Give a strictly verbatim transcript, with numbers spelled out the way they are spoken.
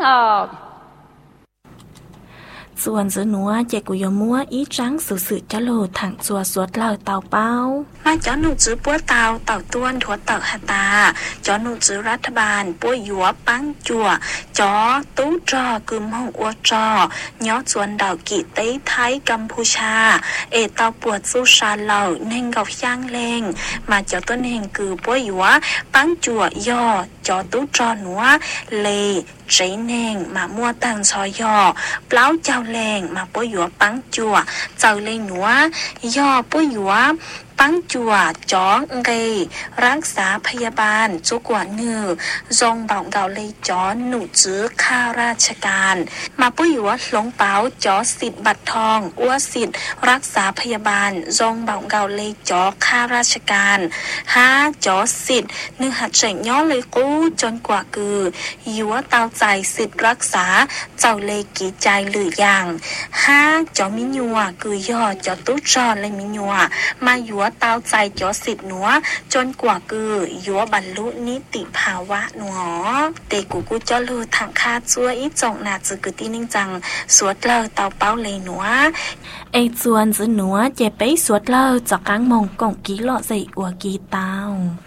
học ส่วนซื้อหนัวเจกุยมัวอีจังสื่อสื่อจะโลถังจัวสวดเล่าเต่าเป้ามาจอหนูจื้อปัวเตาเต่าต้วนถั่วเต่าหตาจอหนูจื้อรัฐบาลปัวหยัวปังจัวจอตู้จอกึมห้องอัวจอย้อจวนดาวกีเต้ไทยกัมพูชาเอเตาปวดสู้ชาเหล่าเน่งกับย่างเลงมาจอต้นเฮงคือปัวหยัวปังจัวยอจอตู้จอหนัวเลเจเน่งมามัวตังซอยอเปล่าเจ้าแรงมาปัวหยัวปังจัวเจ้าเลงหนัวยอปัวหยัวปังจัวจ้องเกรักษาพยาบาลจุกว่าเงือจงเบาเกาเลยจอหนูจื้อข้าราชการมาปุ้ยหัวหลงเปาจอสิทธิ์บัตรทองอ้วสิทธิ์รักษาพยาบาลจงเบาเกาเลยจอข้าราชการห้าจอสิทธิ์เนื้อหัดเฉยย่อเลยกู้จนกว่ากือยัวเตาใจสิทธิ์รักษาเจ้าเลยกี่ใจหรืออย่างห้าจอมิญัวคือย่อจอตู้จอเลยมิญัวมายัวเตาใจจอสิทธิ์หนัวจนกว่ากือยัวบรรลุนิติภาวะหนัวเตกูกูจอลือทางคาจัวอีจงนาจือกุตีนิ่งจังสวดเลอเตาเป้าเลยหนัวไอจวนจือหนัวเจไปสวดเลอจากกลางมงกงกีหล่อใส่อัวกีเตา